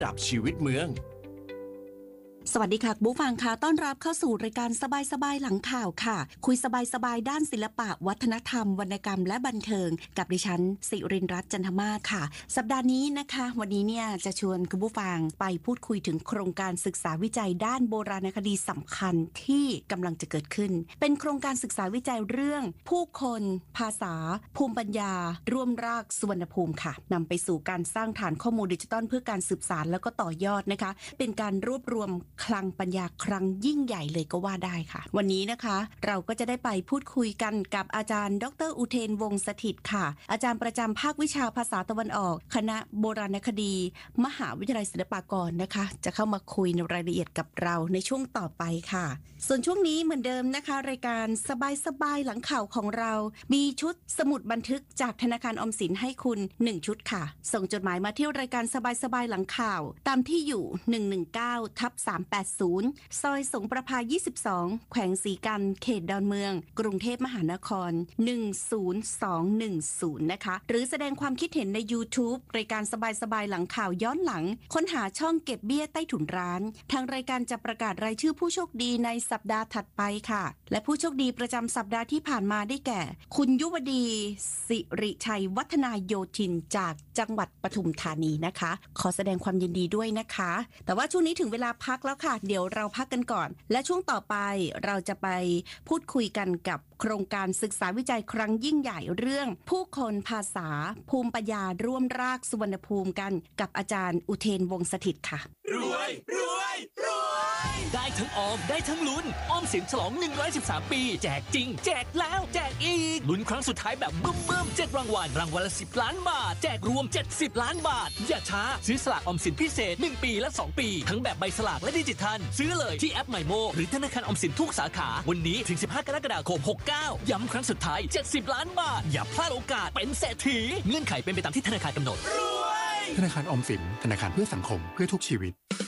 ดับชีวิตเมืองสวัสดีค่ะผู้ฟังค่ะต้อนรับเข้าสู่รายการสบายๆหลังข่าวค่ะคุยสบายๆด้านศิลปะวัฒนธรรมวรรณกรรมและบันเทิงกับดิฉันสิรินทร์รัตน์จันทมาศค่ะสัปดาห์นี้นะคะวันนี้เนี่ยจะชวนคุณผู้ฟังไปพูดคุยถึงโครงการศึกษาวิจัยด้านโบราณคดีสำคัญที่กำลังจะเกิดขึ้นเป็นโครงการศึกษาวิจัยเรื่องผู้คนภาษาภูมิปัญญาร่วมรากสุวรรณภูมิค่ะนำไปสู่การสร้างฐานข้อมูลดิจิทัลเพื่อการสืบสานแล้วก็ต่อยอดนะคะเป็นการรวบรวมคลังปัญญาครั้งยิ่งใหญ่เลยก็ว่าได้ค่ะวันนี้นะคะเราก็จะได้ไปพูดคุยกันกับอาจารย์ดร.อุเทนวงศ์สถิตย์ค่ะอาจารย์ประจำภาควิชาภาษาตะวันออกคณะโบราณคดีมหาวิทยาลัยศิลปากรนะคะจะเข้ามาคุยในรายละเอียดกับเราในช่วงต่อไปค่ะส่วนช่วงนี้เหมือนเดิมนะคะรายการสบายๆหลังข่าวของเรามีชุดสมุดบันทึกจากธนาคารออมสินให้คุณ1ชุดค่ะส่งจดหมายมาที่รายการสบายๆหลังข่าวตามที่อยู่119/380ซอยสงประภา22แขวงศรีกันเขตดอนเมืองกรุงเทพมหานคร10210นะคะหรือแสดงความคิดเห็นใน YouTube รายการสบายๆหลังข่าวย้อนหลังค้นหาช่องเก็บเบี้ยใต้ถุนร้านทางรายการจะประกาศรายชื่อผู้โชคดีในสัปดาห์ถัดไปค่ะและผู้โชคดีประจำสัปดาห์ที่ผ่านมาได้แก่คุณยุวดีสิริชัยวัฒนาโยธินจากจังหวัดปทุมธานีนะคะขอแสดงความยินดีด้วยนะคะแต่ว่าช่วงนี้ถึงเวลาพักแล้วค่ะเดี๋ยวเราพักกันก่อนและช่วงต่อไปเราจะไปพูดคุยกันกับโครงการศึกษาวิจัยครั้งยิ่งใหญ่เรื่องผู้คนภาษาภูมิปัญญาร่วมรากสุวรรณภูมิกันกับอาจารย์อุเทนวงศ์สถิตย์ค่ะรวยได้ทั้งออมได้ทั้งลุ้นออมสินฉลอง113ปีแจกจริงแจกแล้วแจกอีกลุ้นครั้งสุดท้ายแบบบึ้ม7รางวัลรางวัลละ10 ล้านบาทแจกรวม70ล้านบาทอย่าช้าซื้อสลากออมสินพิเศษ1ปีและ2ปีทั้งแบบใบสลากและดิจิทัลซื้อเลยที่แอปไมโมหรือธนาคารออมสินทุกสาขาวันนี้ถึง15กรกฎาคม69ย้ำครั้งสุดท้าย70ล้านบาทอย่าพลาดโอกาสเป็นเศรษฐีเงื่อนไขเป็นไปตามที่ธนาคารกำหนดธนาคารออมสินธนาคารเพื่อสังคมเพื่อทุกชีวิต